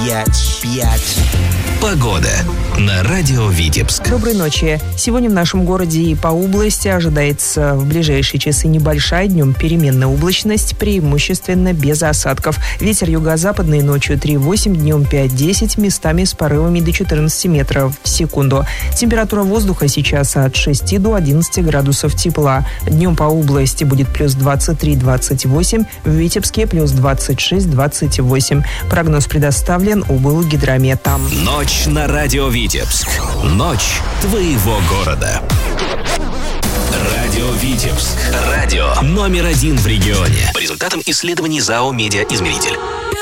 5. Погода на радио Витебск. Доброй ночи. Сегодня в нашем городе и по области ожидается в ближайшие часы небольшая, днем переменная облачность, преимущественно без осадков. Ветер юго-западный ночью 3,8, днем 5,10, местами с порывами до 14 метров в секунду. Температура воздуха сейчас от 6 до 11 градусов тепла. Днем по области будет плюс 23-28, в Витебске плюс 26-28. Прогноз предоставлен Облгидромета. Ночь на радио Витебск. Ночь твоего города. Радио Витебск. Радио номер 1 в регионе. По результатам исследований ЗАО «Медиаизмеритель».